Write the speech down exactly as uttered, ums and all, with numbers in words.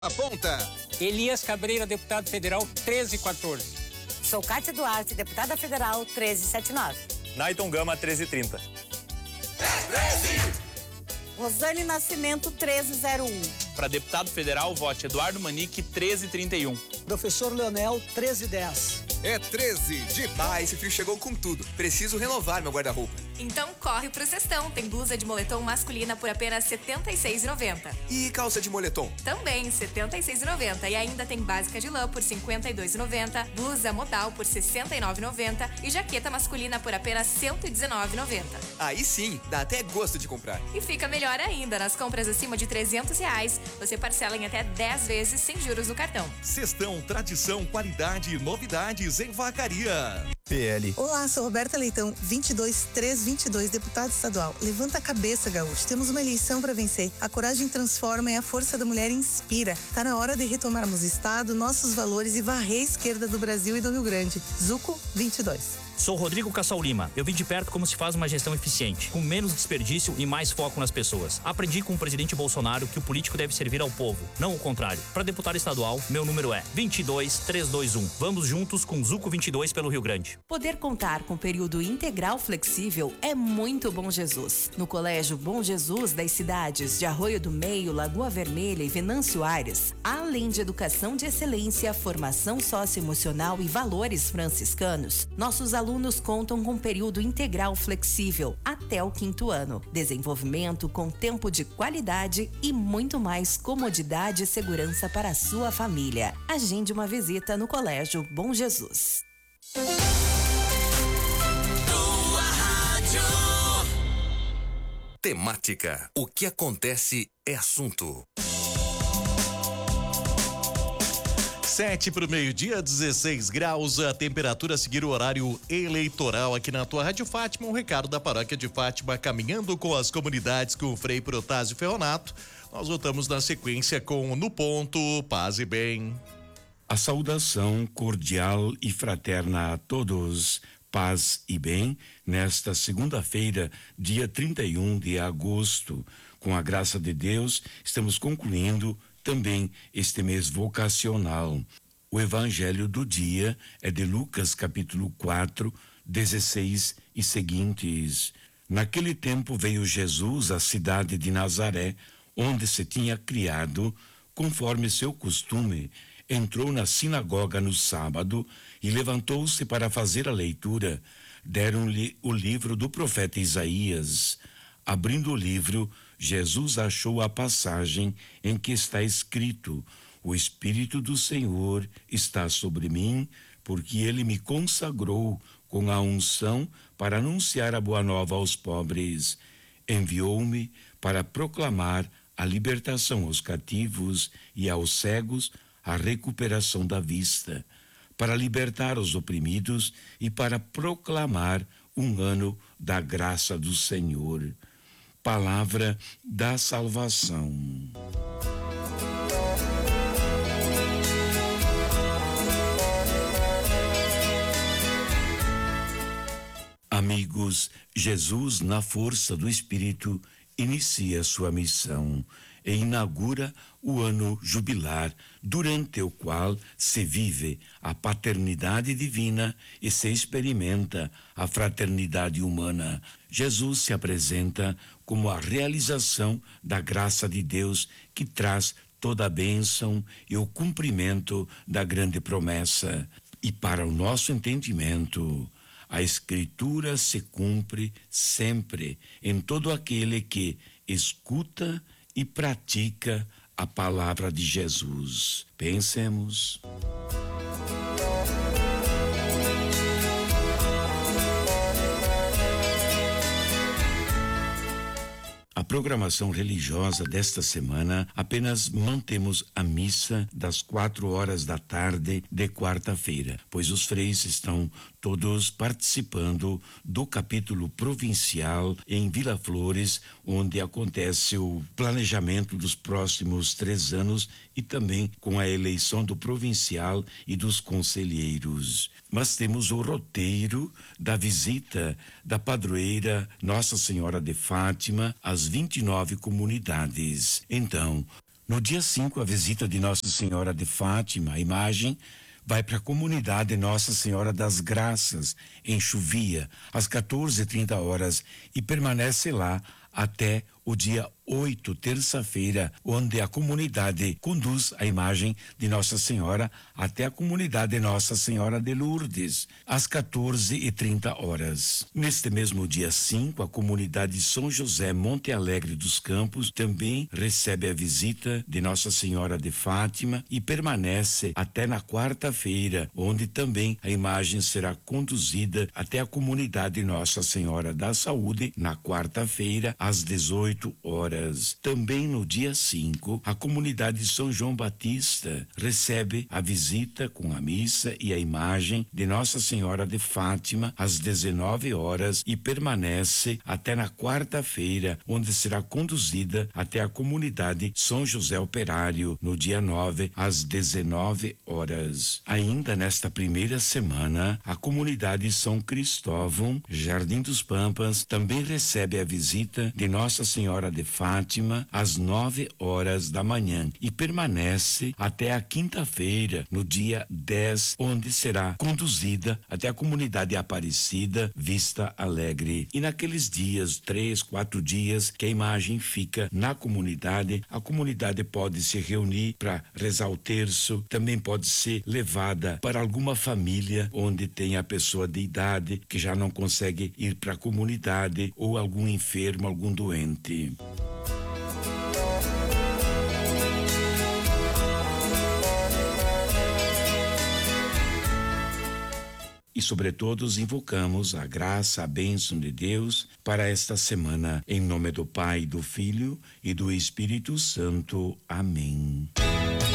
Aponta. Elias Cabreira, deputado federal, treze quatorze. Sou Cátia Duarte, deputada federal, treze setenta e nove. Naiton Gama, treze trinta. treze. Rosane Nascimento, treze zero um. Para deputado federal, vote Eduardo Manique, treze trinta e um. Professor Leonel, treze dez. É treze de... Ah, esse frio chegou com tudo. Preciso renovar meu guarda-roupa. Então corre pro Cestão. Tem blusa de moletom masculina por apenas setenta e seis reais e noventa centavos. E calça de moletom? Também setenta e seis reais e noventa centavos. E ainda tem básica de lã por cinquenta e dois reais e noventa centavos, blusa modal por sessenta e nove reais e noventa centavos e jaqueta masculina por apenas cento e dezenove reais e noventa centavos. Aí sim, dá até gosto de comprar. E fica melhor ainda, nas compras acima de trezentos reais, você parcela em até dez vezes sem juros no cartão. Cestão, tradição, qualidade e novidades em Vacaria. P L. Olá, sou Roberta Leitão, vinte e dois trezentos e vinte e dois, deputada estadual. Levanta a cabeça, gaúcho. Temos uma eleição para vencer. A coragem transforma e a força da mulher inspira. Tá na hora de retomarmos o Estado, nossos valores e varrer a esquerda do Brasil e do Rio Grande. Zuco, vinte e dois. Sou Rodrigo Cassal Lima. Eu vi de perto como se faz uma gestão eficiente, com menos desperdício e mais foco nas pessoas. Aprendi com o presidente Bolsonaro que o político deve servir ao povo, não o contrário. Para deputado estadual, meu número é vinte e dois trezentos e vinte e um. Vamos juntos com Zuco vinte e dois pelo Rio Grande. Poder contar com período integral flexível é muito Bom Jesus. No Colégio Bom Jesus das cidades de Arroio do Meio, Lagoa Vermelha e Venâncio Aires, além de educação de excelência, formação socioemocional e valores franciscanos, nossos alunos Alunos contam com período integral flexível até o quinto ano. Desenvolvimento com tempo de qualidade e muito mais comodidade e segurança para a sua família. Agende uma visita no Colégio Bom Jesus. Temática. O que acontece é assunto. Sete para o meio-dia, dezesseis graus, a temperatura a seguir o horário eleitoral aqui na tua Rádio Fátima. Um recado da Paróquia de Fátima, caminhando com as comunidades com o Frei Protásio Ferronato. Nós voltamos na sequência com No Ponto, Paz e Bem. A saudação cordial e fraterna a todos. Paz e bem, nesta segunda-feira, dia trinta e um de agosto. Com a graça de Deus, estamos concluindo também este mês vocacional. O evangelho do dia é de Lucas capítulo quatro, dezesseis e seguintes. Naquele tempo veio Jesus à cidade de Nazaré, onde se tinha criado, conforme seu costume, entrou na sinagoga no sábado e levantou-se para fazer a leitura. Deram-lhe o livro do profeta Isaías. Abrindo o livro, Jesus achou a passagem em que está escrito: o Espírito do Senhor está sobre mim, porque ele me consagrou com a unção para anunciar a boa nova aos pobres. Enviou-me para proclamar a libertação aos cativos e aos cegos, a recuperação da vista, para libertar os oprimidos e para proclamar um ano da graça do Senhor. Palavra da salvação. Amigos, Jesus, na força do Espírito, inicia sua missão e inaugura o ano jubilar, durante o qual se vive a paternidade divina e se experimenta a fraternidade humana. Jesus se apresenta como a realização da graça de Deus que traz toda a bênção e o cumprimento da grande promessa. E para o nosso entendimento, a Escritura se cumpre sempre em todo aquele que escuta e pratica a palavra de Jesus. Pensemos. A programação religiosa desta semana, apenas mantemos a missa das quatro horas da tarde de quarta-feira, pois os freis estão todos participando do capítulo provincial em Vila Flores, onde acontece o planejamento dos próximos três anos e também com a eleição do provincial e dos conselheiros. Mas temos o roteiro da visita da padroeira Nossa Senhora de Fátima às vinte e nove comunidades. Então, No dia cinco, a visita de Nossa Senhora de Fátima, a imagem, vai para a comunidade Nossa Senhora das Graças, em Chuvia, às quatorze e trinta horas, e permanece lá até o dia oito, terça-feira, onde a comunidade conduz a imagem de Nossa Senhora até a comunidade Nossa Senhora de Lourdes, às quatorze e trinta horas. Neste mesmo dia cinco, a comunidade São José Monte Alegre dos Campos também recebe a visita de Nossa Senhora de Fátima e permanece até na quarta-feira, onde também a imagem será conduzida até a comunidade Nossa Senhora da Saúde, na quarta-feira, às dezoito horas. Também no dia cinco, a comunidade São João Batista recebe a visita com a missa e a imagem de Nossa Senhora de Fátima às dezenove horas e permanece até na quarta-feira, onde será conduzida até a comunidade São José Operário no dia nove às dezenove horas. Ainda nesta primeira semana, a comunidade São Cristóvão, Jardim dos Pampas, também recebe a visita de Nossa Senhora de Fátima às nove horas da manhã e permanece até a quinta-feira, no dia dez, onde será conduzida até a comunidade Aparecida Vista Alegre. E naqueles dias, três, quatro dias que a imagem fica na comunidade, a comunidade pode se reunir para rezar o terço, também pode ser levada para alguma família onde tem a pessoa de idade que já não consegue ir para a comunidade ou algum enfermo, algum doente. E sobretudo invocamos a graça, a bênção de Deus para esta semana, em nome do Pai, do Filho e do Espírito Santo. Amém.